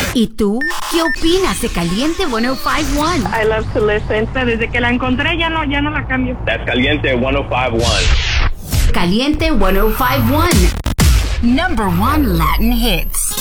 ¿Y tú? ¿Qué opinas de Caliente 105.1? I love to listen. Desde que la encontré ya no la cambio. That's Caliente 105.1. Caliente 105.1. Number 1 Latin hits.